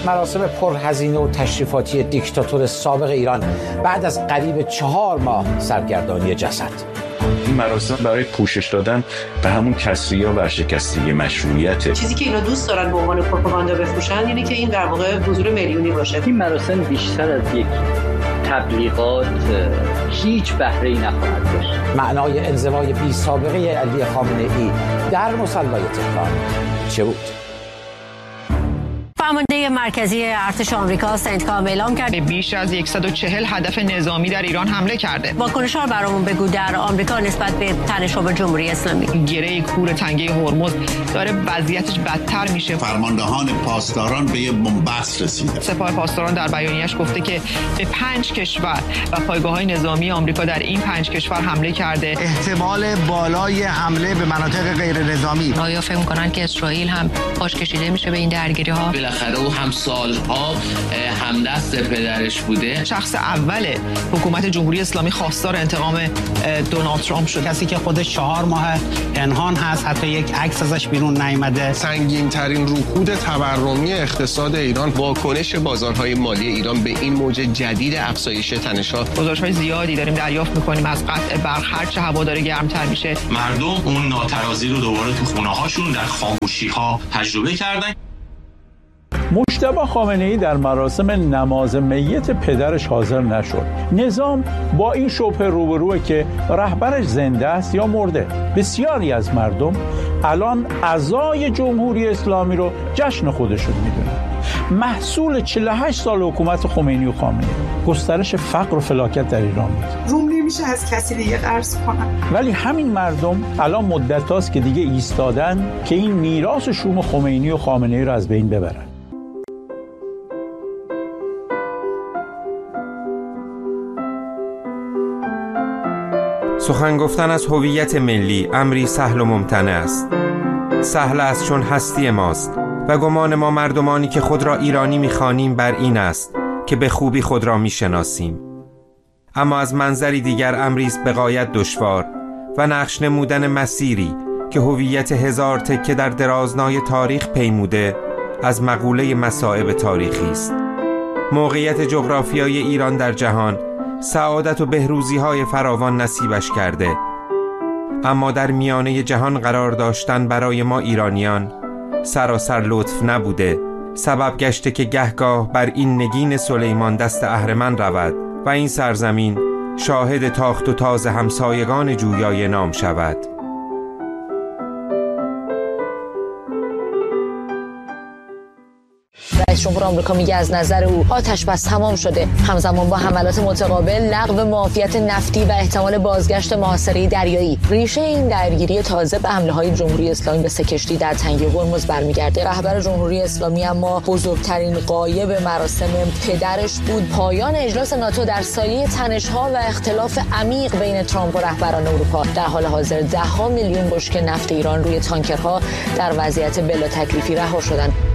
مراسم پرهزینه و تشریفاتی دیکتاتور سابق ایران بعد از قریب 4 ماه سرگردانی جسد. این مراسم برای پوشش دادن به همون کسری و ورشکستگی مشروعیته. چیزی که اینا دوست دارن به عنوان پروپاگاندا بفروشن اینه که این در واقع حضور میلیونی باشه. این مراسم بیشتر از یک تبلیغات هیچ بهره‌ای نخواهد داشت. معنای انزوای بی سابقه علی خامنه‌ای در مصلی تهران چه بود؟ فرمانده مرکزی ارتش آمریکا سنتکام اعلام کرد بیش از 140 هدف نظامی در ایران حمله کرده. واکنش‌ها رو برامون بگو در آمریکا نسبت به تنش‌ها جمهوری اسلامی. گره کور تنگه هرمز داره وضعیتش بدتر میشه. فرماندهان پاسداران به بنبست رسیدن. سپاه پاسداران در بیانیه‌اش گفته که به 5 کشور و پایگاه‌های نظامی آمریکا در این 5 کشور حمله کرده. احتمال بالای حمله به مناطق غیر نظامی. آیا فکر می‌کنن که اسرائیل هم پاش کشیده میشه به این درگیری‌ها؟ بالاخره او هم سالها همدست پدرش بوده. شخص اول حکومت جمهوری اسلامی خواستار انتقام دونالد ترامپ شد. کسی که خودش 4 ماه پنهان هست، حتی یک عکس ازش بیرون نیامده. سنگین ترین رکود تورمی اقتصاد ایران، واکنش بازارهای مالی ایران به این موج جدید افزایش تنش‌ها. گزارش‌های زیادی داریم دریافت می‌کنیم از قطع برق هرچه هوا داره گرمتر میشه. مردم اون ناترازی رو دوباره تو خونه‌هاشون در خاموشی‌ها تجربه کردن. مجتبی خامنه‌ای در مراسم نماز میت پدرش حاضر نشد. نظام با این شبهه روبروه که رهبرش زنده است یا مرده. بسیاری از مردم الان عزای جمهوری اسلامی رو جشن خودشون میدونن. محصول 48 سال حکومت خمینی و خامنه‌ای، گسترش فقر و فلاکت در ایران بود. روم نمیشه از کسی دیگه قرض کنن. ولی همین مردم الان مدت هاست که دیگه ایستادن که این میراث شوم خمینی و خامنه‌ای رو از بین ببرن. سخن گفتن از هویت ملی امری سهل و ممتنع است. سهل است چون هستی ماست و گمان ما مردمانی که خود را ایرانی می‌خوانیم بر این است که به خوبی خود را می‌شناسیم. اما از منظری دیگر امری است بغایت دشوار و نقش نمودن مسیری که هویت هزار تکه در درازنای تاریخ پیموده از مقوله مصائب تاریخی است. موقعیت جغرافیایی ایران در جهان سعادت و بهروزی‌های فراوان نصیبش کرده، اما در میانه جهان قرار داشتن برای ما ایرانیان سراسر لطف نبوده. سبب گشته که گهگاه بر این نگین سلیمان دست اهرمن رود و این سرزمین شاهد تاخت و تاز همسایگان جویای نام شود. رئیس جمهور آمریکا میگه از نظر او آتش بس تمام شده. همزمان با حملات متقابل، لغو معافیت نفتی و احتمال بازگشت محاصره دریایی، ریشه این درگیری تازه به حمله‌های جمهوری اسلامی به 3 کشتی در تنگه هرمز برمیگرده. رهبر جمهوری اسلامی اما بزرگترین غایب مراسم پدرش بود. پایان اجلاس ناتو در سایه تنش‌ها و اختلاف عمیق بین ترامپ و رهبران اروپا. در حال حاضر 10 میلیون بشکه نفت ایران روی تانکرها در وضعیت بلا تکلیفی رها شدند.